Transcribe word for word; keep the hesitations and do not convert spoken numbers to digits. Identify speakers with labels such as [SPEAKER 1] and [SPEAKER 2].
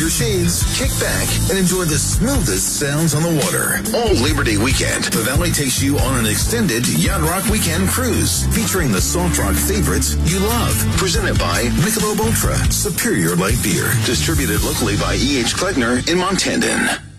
[SPEAKER 1] your shades, kick back, and enjoy the smoothest sounds on the water. All Labor Day weekend, the Valley takes you on an extended Yacht Rock weekend cruise featuring the soft rock favorites you love. Presented by Michelob Ultra, superior light beer. Distributed locally by E H. Kleckner in Montandon.